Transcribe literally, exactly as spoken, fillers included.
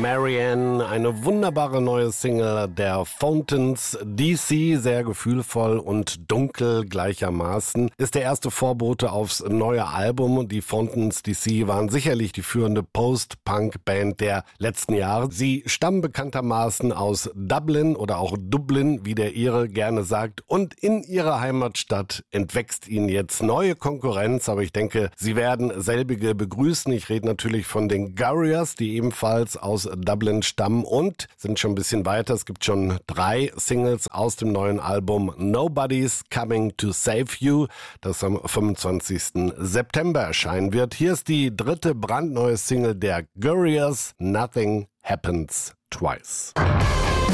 Marianne, eine wunderbare neue Single der Fountains D C, sehr gefühlvoll und dunkel gleichermaßen, ist der erste Vorbote aufs neue Album. Die Fountains D C waren sicherlich die führende Post-Punk-Band der letzten Jahre. Sie stammen bekanntermaßen aus Dublin oder auch Dublin, wie der Ire gerne sagt, und in ihrer Heimatstadt entwächst ihnen jetzt neue Konkurrenz, aber ich denke, sie werden selbige begrüßen. Ich rede natürlich von den Gurriers, die ebenfalls aus Dublin stammen und sind schon ein bisschen weiter. Es gibt schon drei Singles aus dem neuen Album Nobody's Coming to Save You, das am fünfundzwanzigsten September erscheinen wird. Hier ist die dritte brandneue Single der Gurriers, Nothing Happens Twice.